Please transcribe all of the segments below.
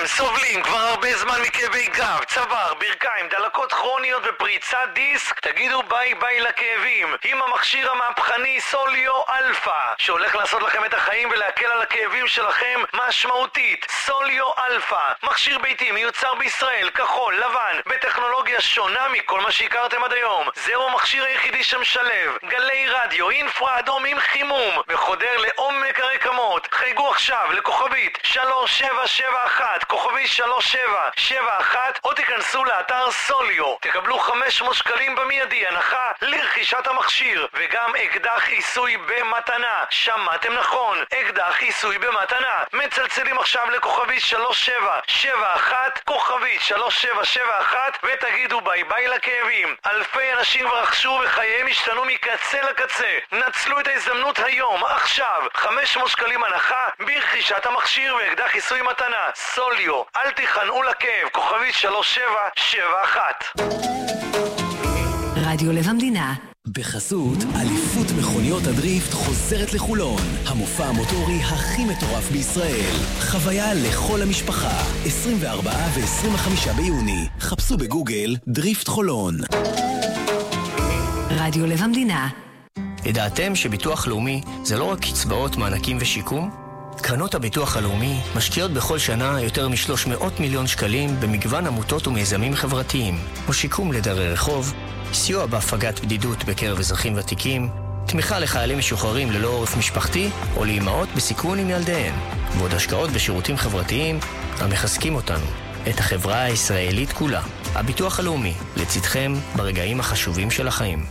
סובלים כבר הרבה זמן מכאבי גב, צוואר, ברכיים, דלקות כרוניות ופריצת דיסק? תגידו ביי ביי לכאבים עם המכשיר המהפכני סוליו אלפא, שהולך לעשות לכם את החיים ולהקל על הכאבים שלכם משמעותית. סוליו אלפא, מכשיר ביתי מיוצר בישראל, כחול, לבן, בטכנולוגיה שונה מכל מה שהכרתם עד היום. זהו המכשיר היחידי שמשלב גלי רדיו, אינפרה אדום עם חימום וחודר לעומק הרקמות. חייגו עכשיו לכוכבית 3771, כוכבית 3771, או תיכנסו לאתר סוליו. תקבלו 500 שקלים במיידי הנחה לרכישת המכשיר, וגם אקדח עיסוי במתנה. שמעתם נכון, אקדח עיסוי במתנה. מצלצלים עכשיו לכוכבית 3771, כוכבית 3771, ותגידו ביי ביי לכאבים. אלפי אנשים כבר רכשו וחייהם השתנו מקצה לקצה. נצלו את ההזדמנות היום, עכשיו. 500 שקלים הנחה ברכישת המכשיר ואקדח עיסוי מתנה. סוליו, אל תיכנעו לכאב, כוכבית 3771. רדיו לב המדינה. בחסות, אליפות מכוניות הדריפט חוזרת לחולון. המופע המוטורי הכי מטורף בישראל. חוויה לכל המשפחה. 24 ו-25 ביוני. חפשו בגוגל דריפט חולון. רדיו לב המדינה. ידעתם שביטוח לאומי זה לא רק קצבאות, מענקים ושיקום? קרנות הביטוח הלאומי משקיעות בכל שנה יותר מ-300 מיליון שקלים במגוון עמותות ומיזמים חברתיים, או שיקום לדרי רחוב, סיוע בהפגת בדידות בקרב אזרחים ותיקים, תמיכה לחיילים משוחררים ללא עורף משפחתי או לאימהות בסיכון עם ילדיהן, ועוד השקעות בשירותים חברתיים המחזקים אותנו, את החברה הישראלית כולה. הביטוח הלאומי, לצדכם ברגעים החשובים של החיים.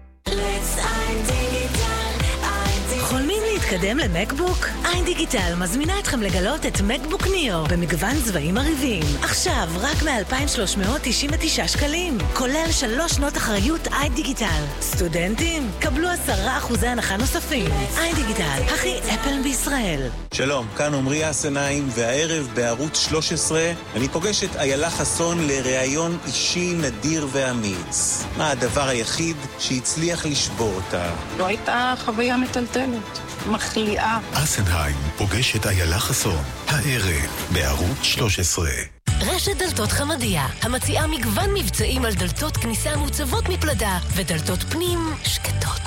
חולמים להתקדם למקבוק? איינדיגיטל מזמינה אתכם לגלות את מקבוק ניו במגוון צבעים עריבים. עכשיו רק מ-2,399 שקלים, כולל 3 שנות אחריות איינדיגיטל. סטודנטים, קבלו 10% הנחה נוספים. איינדיגיטל, הכי אפל בישראל. שלום, כאן עומרי הסנאים, והערב בערוץ 13 אני פוגש את איילה חסון לראיון אישי נדיר ואמיץ. מה הדבר היחיד שהצליח לשבור אותה? לא הייתה חוויה מטלטלת, מחליאה. אסנהיים פוגש את איילה חסון, הערב בערוץ 13. רשת דלתות חמדיה, המציעה מגוון מבצעים על דלתות כניסה מוצבות מפלדה ודלתות פנים שקטות.